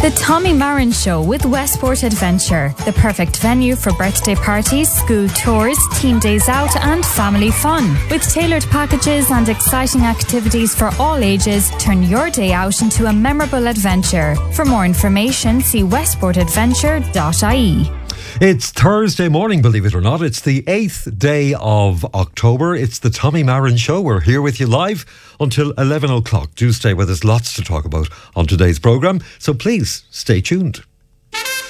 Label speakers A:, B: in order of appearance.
A: The Tommy Marin Show with Westport Adventure, the perfect venue for birthday parties, school tours, team days out and family fun. With tailored packages and exciting activities for all ages, turn your day out into a memorable adventure. For more information, see westportadventure.ie.
B: It's Thursday morning, believe it or not. It's the 8th day of October. It's the Tommy Marin Show. We're here with you live until 11 o'clock. Do stay with us. Lots to talk about on today's programme. So please stay tuned.